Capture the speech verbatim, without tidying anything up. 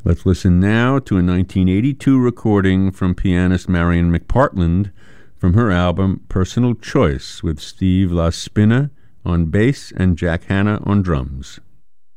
Let's listen now to a nineteen eighty-two recording from pianist Marion McPartland from her album Personal Choice, with Steve La Spina on bass and Jack Hanna on drums.